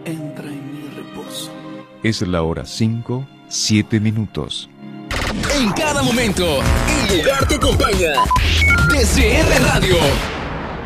entra en mi reposo. Es la hora 5, 7 minutos. En cada momento, el lugar te acompaña. DCR Radio.